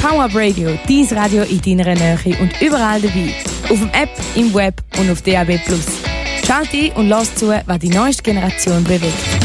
Power Up Radio, dein Radio in deiner Nähe und überall dabei. Auf dem App, im Web und auf DAB+. Schalte ein und lass zu, was die neueste Generation bewegt.